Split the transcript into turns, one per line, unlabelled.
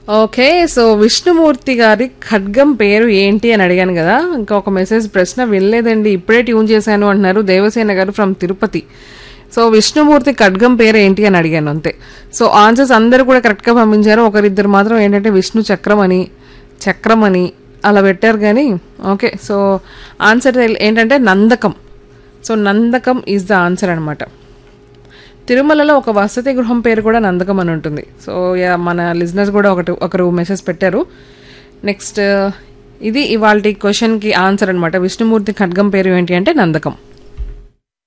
Okay. So Vishnumurthy గారి ఖడ్గం పేరు ఏంటి అని అడిగాను కదా. ఇంకా ఒక మెసేజ్ ప్రశ్న వినలేదండి, ఇప్పుడే ట్యూన్ చేశాను అంటున్నారు దేవసేన గారు ఫ్రమ్ తిరుపతి. సో విష్ణుమూర్తి ఖడ్గం పేరు ఏంటి అని అడిగాను అంతే. సో ఆన్సర్స్ అందరూ కూడా కరెక్ట్గా పంపించారు. ఒకరిద్దరు మాత్రం ఏంటంటే విష్ణు చక్రం అని అలా పెట్టారు కానీ. ఓకే, సో ఆన్సర్ ఏంటంటే Nandakam. So Nandakam is the answer అనమాట. తిరుమలలో ఒక వసతి గృహం పేరు కూడా నందకం అని ఉంటుంది. సో మన లిజనర్స్ కూడా ఒకరు మెసేజ్ పెట్టారు. నెక్స్ట్ ఇది ఇవాల్టి క్వశ్చన్కి ఆన్సర్ అనమాట. విష్ణుమూర్తి ఖడ్గం పేరు ఏంటి అంటే నందకం.